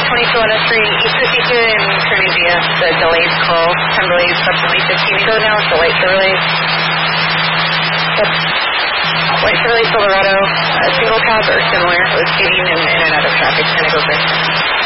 22 on a 3, East 52 in Cornelia. The delayed call. Time delayed approximately 15 ago now. It's a light for release. That's light for release Silverado. Single cab or similar. It was speeding in and out of traffic. Kind of goes there.